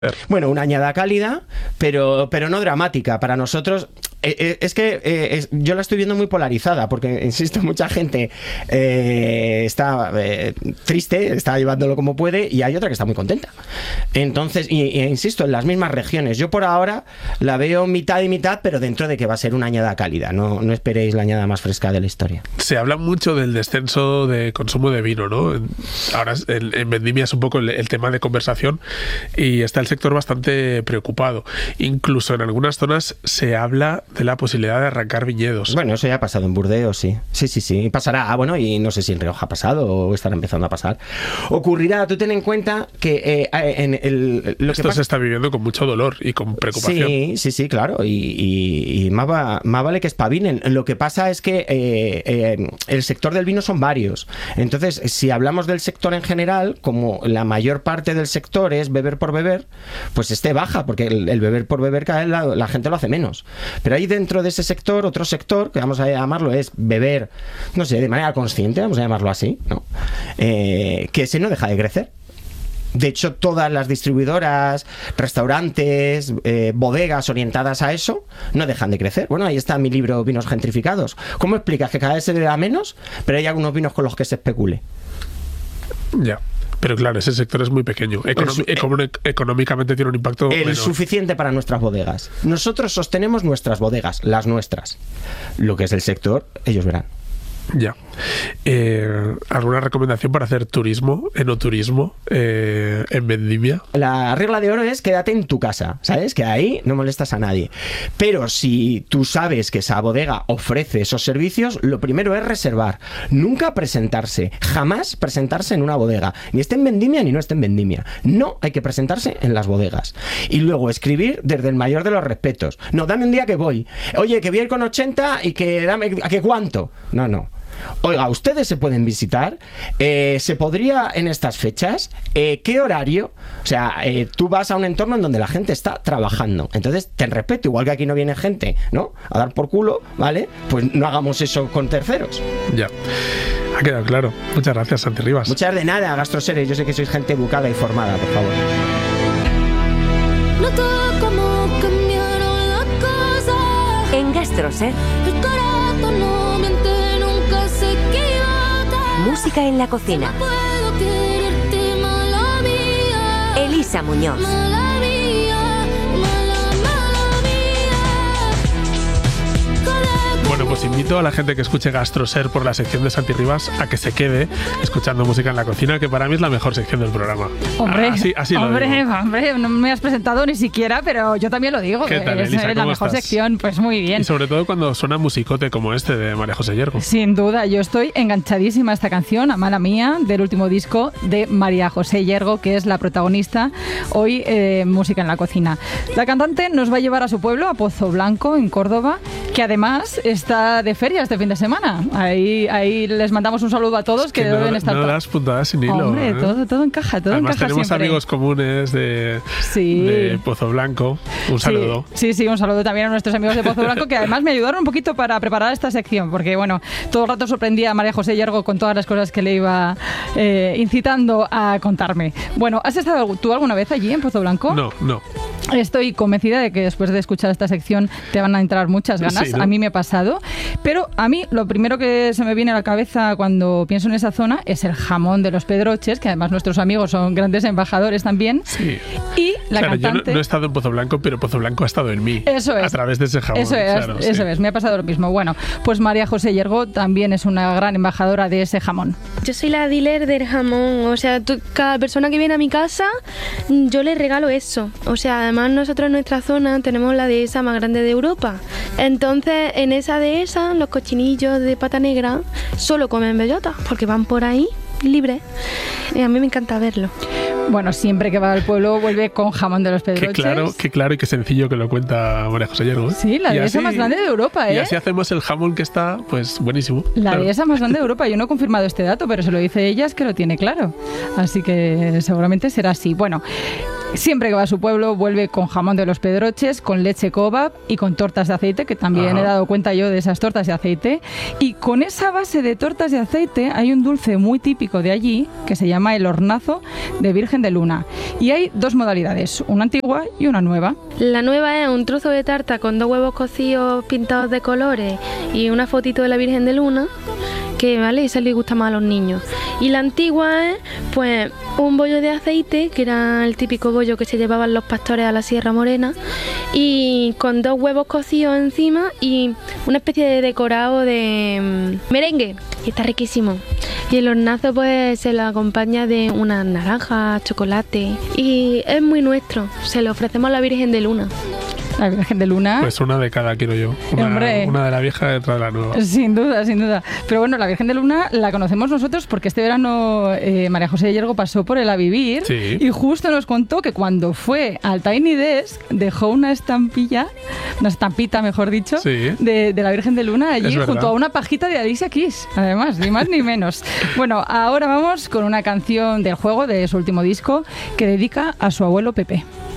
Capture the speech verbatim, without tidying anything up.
Bueno, una añada cálida, pero, pero no dramática. Para nosotros, eh, es que eh, es, yo la estoy viendo muy polarizada, porque, insisto, mucha gente eh, está eh, triste, está llevándolo como puede, y hay otra que está muy contenta. Entonces, y, y, insisto, en las mismas regiones. Yo por ahora la veo mitad y mitad, pero dentro de que va a ser una añada cálida. No, no esperéis la añada más fresca de la historia. Se habla mucho del descenso de consumo de vino, ¿no? Ahora en, en Vendimia es un poco el, el tema de conversación, y está el sector bastante preocupado. Incluso en algunas zonas se habla de la posibilidad de arrancar viñedos. Bueno, eso ya ha pasado en Burdeos, sí. Sí, sí, sí. Pasará. Ah, bueno, y no sé si en Rioja ha pasado o estará empezando a pasar. Ocurrirá, tú ten en cuenta que eh, en el... Lo Esto que pasa... se está viviendo con mucho dolor y con preocupación. Sí, sí, sí, claro. Y, y, y más, va, más vale que espabilen. Lo que pasa es que eh, eh, el sector del vino son varios. Entonces, si hablamos del sector en general, como la mayor parte del sector es beber por beber, pues esté baja, porque el, el beber por beber cada vez la, la gente lo hace menos. Pero ahí dentro de ese sector, otro sector, que vamos a llamarlo, es beber, no sé, de manera consciente, vamos a llamarlo así, ¿no? Eh, que ese no deja de crecer. De hecho, todas las distribuidoras, restaurantes, eh, bodegas orientadas a eso, no dejan de crecer. Bueno, ahí está mi libro Vinos Gentrificados. ¿Cómo explicas que cada vez se da menos, pero hay algunos vinos con los que se especule? Ya. Pero claro, ese sector es muy pequeño. Econom- econom- económicamente tiene un impacto el menor. Suficiente para nuestras bodegas. Nosotros sostenemos nuestras bodegas, las nuestras. Lo que es el sector, ellos verán. Ya. Eh, ¿Alguna recomendación para hacer turismo, enoturismo, eh, en Vendimia? La regla de oro es quédate en tu casa, ¿sabes? Que ahí no molestas a nadie. Pero si tú sabes que esa bodega ofrece esos servicios, lo primero es reservar. Nunca presentarse, jamás presentarse en una bodega. Ni esté en Vendimia ni no esté en Vendimia. No hay que presentarse en las bodegas. Y luego escribir desde el mayor de los respetos. No, dame un día que voy. Oye, que voy a ir con ochenta y que dame, ¿a qué cuánto? No, no. Oiga, ustedes se pueden visitar, eh, se podría en estas fechas, eh, ¿qué horario? O sea, eh, tú vas a un entorno en donde la gente está trabajando, entonces ten respeto, igual que aquí no viene gente, ¿no? A dar por culo, ¿vale? Pues no hagamos eso con terceros. Ya, ha quedado claro. Muchas gracias, Santi Rivas. Muchas de nada, Gastroseres, yo sé que sois gente educada y formada, por favor. Noto cómo cambiaron las cosas. En Gastroser, El corazón no miente, nunca se equivoca. música en la cocina. No puedo quererte, mala mía. Elisa Muñoz. Mala mía, mala, mala mía. Cada Bueno, pues invito a la gente que escuche Gastroser por la sección de Santi Rivas a que se quede escuchando música en la cocina, que para mí es la mejor sección del programa. Hombre, así, así lo hombre, digo. hombre, no me has presentado ni siquiera, pero yo también lo digo. ¿Qué tal, es Elisa? la ¿Cómo mejor estás? sección, pues muy bien. Y sobre todo cuando suena musicote como este de María José Yergo. Sin duda, yo estoy enganchadísima a esta canción, a Mala Mía, del último disco de María José Yergo, que es la protagonista hoy eh, Música en la Cocina. La cantante nos va a llevar a su pueblo, a Pozo Blanco, en Córdoba, que además está de feria este fin de semana. Ahí, ahí les mandamos un saludo a todos, Es que, que no, deben estar... no to- das puntadas sin hilo. Hombre, ¿eh? todo, todo encaja, todo Además encaja tenemos siempre. amigos comunes de, Sí. de Pozo Blanco. Un saludo. Sí, sí, sí, un saludo también a nuestros amigos de Pozo Blanco, que además me ayudaron un poquito para preparar esta sección, porque bueno, todo el rato sorprendía a María José Yergo con todas las cosas que le iba eh, incitando a contarme. Bueno, ¿has estado tú alguna vez allí en Pozo Blanco? No, no. Estoy convencida de que después de escuchar esta sección te van a entrar muchas ganas. Sí, ¿no? A mí me ha pasado. Pero a mí lo primero que se me viene a la cabeza cuando pienso en esa zona es el jamón de los Pedroches, que además nuestros amigos son grandes embajadores también. Sí. Y la Claro, yo cantante... no, no he estado en Pozo Blanco, pero Pozo Blanco ha estado en mí. Eso es. A través de ese jamón. Eso es, claro, eso sí. es, me ha pasado lo mismo. Bueno, pues María José Yergo también es una gran embajadora de ese jamón. Yo soy la dealer del jamón, o sea, tú- cada persona que viene a mi casa, mm, yo le regalo eso. O sea, además nosotros en nuestra zona tenemos la dehesa más grande de Europa. Entonces, en esa dehesa, los cochinillos de pata negra solo comen bellota, porque van por ahí libres. Y a mí me encanta verlo. Bueno, siempre que va al pueblo vuelve con jamón de los Qué Pedroches. claro, qué claro y qué sencillo que lo cuenta María José Yergo. ¿eh? Sí, la Y dehesa así- más grande de Europa, ¿eh? Y así hacemos el jamón que está, pues, buenísimo. La Claro. dehesa más grande de Europa. Yo no he confirmado este dato, pero se lo dice ella, es que lo tiene claro. Así que seguramente será así. Bueno, Siempre que va a su pueblo vuelve con jamón de los Pedroches, con leche kebab y con tortas de aceite, que también Ajá. he dado cuenta yo de esas tortas de aceite. Y con esa base de tortas de aceite hay un dulce muy típico de allí que se llama el hornazo de Virgen de Luna. Y hay dos modalidades, una antigua y una nueva. La nueva es un trozo de tarta con dos huevos cocidos pintados de colores y una fotito de la Virgen de Luna, que vale, esa le gusta más a los niños. Y la antigua es pues un bollo de aceite, que era el típico bollo que se llevaban los pastores a la Sierra Morena, y con dos huevos cocidos encima y una especie de decorado de mm, merengue, que está riquísimo. Y el hornazo pues se lo acompaña de unas naranjas, chocolate, y es muy nuestro, se lo ofrecemos a la Virgen de Luna. La Virgen de Luna. Pues una de cada quiero yo. Una, Hombre. una de la vieja detrás de la nueva. Sin duda, sin duda. Pero bueno, la Virgen de Luna la conocemos nosotros porque este verano eh, María José Yergo pasó por el A Vivir Sí. y justo nos contó que cuando fue al Tiny Desk dejó una estampilla, una estampita mejor dicho, Sí. de, de la Virgen de Luna allí Es verdad. junto a una pajita de Alicia Keys, además, ni más ni menos. Bueno, ahora vamos con una canción del juego de su último disco que dedica a su abuelo Pepe.